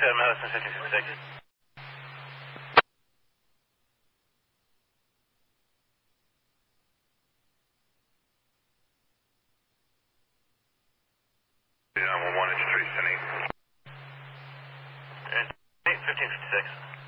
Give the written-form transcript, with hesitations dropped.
Madison 1556. Yeah, I'm on 1 inch trace 10-8. And 1556.